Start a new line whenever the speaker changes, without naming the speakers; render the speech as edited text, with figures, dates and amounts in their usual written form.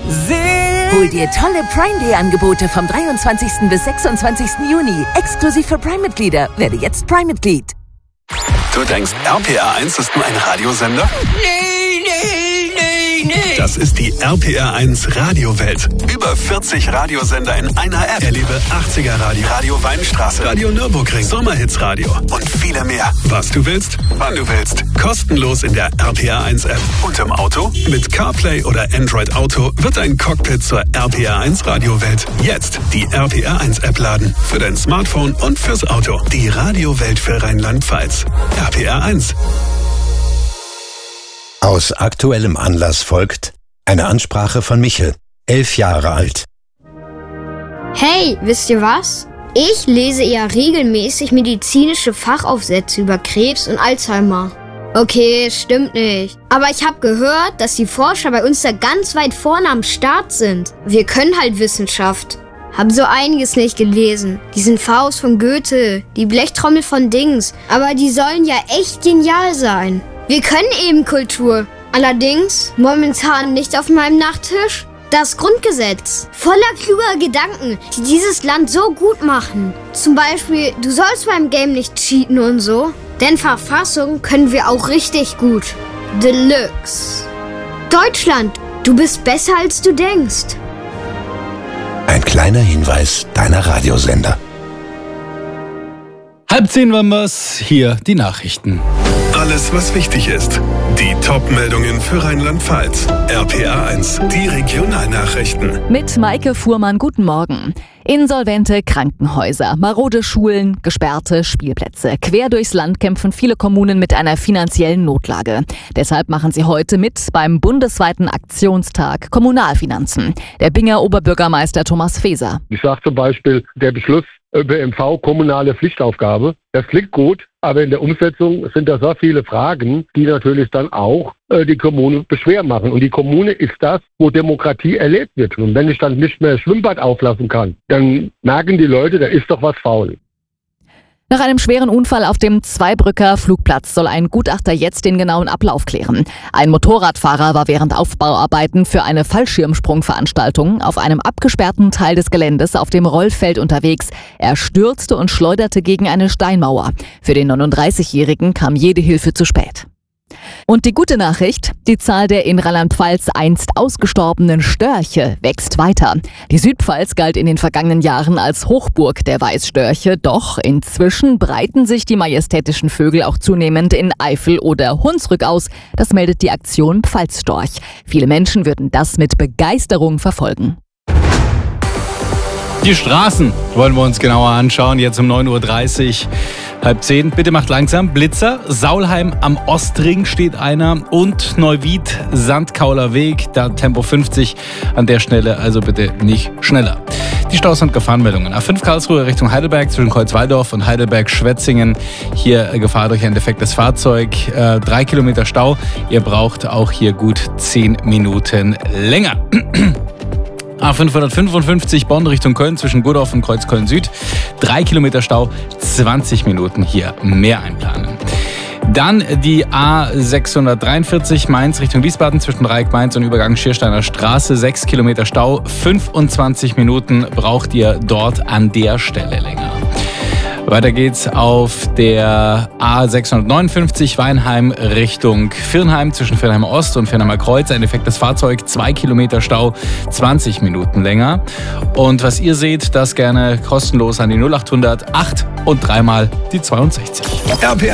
Hol dir tolle Prime Day Angebote vom 23. bis 26. Juni. Exklusiv für Prime-Mitglieder. Werde jetzt Prime-Mitglied.
Du denkst, RPR 1 ist nur ein Radiosender? Nee. Das ist die RPR 1 Radiowelt. Über 40 Radiosender in einer App. Erlebe 80er Radio, Radio Weinstraße, Radio Nürburgring, Sommerhits Radio und viele mehr. Was du willst, wann du willst. Kostenlos in der RPR 1 App. Und im Auto? Mit CarPlay oder Android Auto wird ein Cockpit zur RPR 1 Radiowelt. Jetzt die RPR 1 App laden. Für dein Smartphone und fürs Auto. Die Radiowelt für Rheinland-Pfalz. RPR 1.
Aus aktuellem Anlass folgt eine Ansprache von Michel, 11 Jahre alt.
Hey, wisst ihr was? Ich lese eher regelmäßig medizinische Fachaufsätze über Krebs und Alzheimer. Okay, stimmt nicht. Aber ich habe gehört, dass die Forscher bei uns da ganz weit vorne am Start sind. Wir können halt Wissenschaft. Haben so einiges nicht gelesen. Diesen Faust von Goethe, die Blechtrommel von Dings. Aber die sollen ja echt genial sein. Wir können eben Kultur. Allerdings momentan nicht auf meinem Nachttisch das Grundgesetz. Voller kluger Gedanken, die dieses Land so gut machen. Zum Beispiel, du sollst beim Game nicht cheaten und so. Denn Verfassung können wir auch richtig gut. Deluxe. Deutschland, du bist besser als du denkst.
Ein kleiner Hinweis deiner Radiosender.
9:30 waren wir's. Hier die Nachrichten.
Alles, was wichtig ist. Die Top-Meldungen für Rheinland-Pfalz. RPR 1, die Regionalnachrichten.
Mit Maike Fuhrmann, guten Morgen. Insolvente Krankenhäuser, marode Schulen, gesperrte Spielplätze. Quer durchs Land kämpfen viele Kommunen mit einer finanziellen Notlage. Deshalb machen sie heute mit beim bundesweiten Aktionstag Kommunalfinanzen. Der Binger Oberbürgermeister Thomas Feser.
Ich sage zum Beispiel, der Beschluss ÖPNV, kommunale Pflichtaufgabe, das klingt gut, aber in der Umsetzung sind da so viele Fragen, die natürlich dann auch die Kommune beschwer machen. Und die Kommune ist das, wo Demokratie erlebt wird. Und wenn ich dann nicht mehr Schwimmbad auflassen kann, dann merken die Leute, da ist doch was faul.
Nach einem schweren Unfall auf dem Zweibrücker Flugplatz soll ein Gutachter jetzt den genauen Ablauf klären. Ein Motorradfahrer war während Aufbauarbeiten für eine Fallschirmsprungveranstaltung auf einem abgesperrten Teil des Geländes auf dem Rollfeld unterwegs. Er stürzte und schleuderte gegen eine Steinmauer. Für den 39-Jährigen kam jede Hilfe zu spät. Und die gute Nachricht, die Zahl der in Rheinland-Pfalz einst ausgestorbenen Störche wächst weiter. Die Südpfalz galt in den vergangenen Jahren als Hochburg der Weißstörche, doch inzwischen breiten sich die majestätischen Vögel auch zunehmend in Eifel oder Hunsrück aus. Das meldet die Aktion Pfalzstorch. Viele Menschen würden das mit Begeisterung verfolgen.
Die Straßen wollen wir uns genauer anschauen, jetzt um 9:30 Uhr. 9:30. Bitte macht langsam. Blitzer, Saulheim am Ostring steht einer und Neuwied, Sandkauler Weg, da Tempo 50 an der Stelle, also bitte nicht schneller. Die Staus- und Gefahrenmeldungen. A5 Karlsruhe Richtung Heidelberg zwischen Kreuzwaldorf und Heidelberg-Schwetzingen. Hier Gefahr durch ein defektes Fahrzeug. 3 Kilometer Stau. Ihr braucht auch hier gut 10 Minuten länger. A555 Bonn Richtung Köln zwischen Gurdorf und Kreuzköln Süd. 3 Kilometer Stau, 20 Minuten hier mehr einplanen. Dann die A643 Mainz Richtung Wiesbaden zwischen Dreieck Mainz und Übergang Schiersteiner Straße. 6 Kilometer Stau, 25 Minuten braucht ihr dort an der Stelle länger. Weiter geht's auf der A659 Weinheim Richtung Viernheim zwischen Viernheimer Ost und Viernheimer Kreuz. Ein defektes Fahrzeug, 2 Kilometer Stau, 20 Minuten länger. Und was ihr seht, das gerne kostenlos an die 0800 8 und dreimal die 62.